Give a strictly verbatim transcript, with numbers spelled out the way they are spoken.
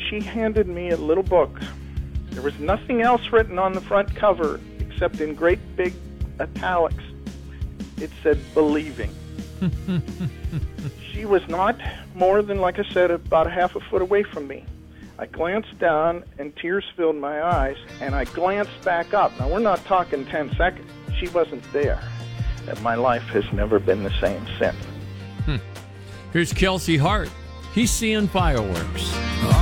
she handed me a little book. There was nothing else written on the front cover except in great big italics. It said, Believing. She was not more than, like I said, about a half a foot away from me. I glanced down, and tears filled my eyes, and I glanced back up. Now, we're not talking ten seconds. She wasn't there. And my life has never been the same since. Hmm. Here's Kelsey Hart. He's seeing fireworks.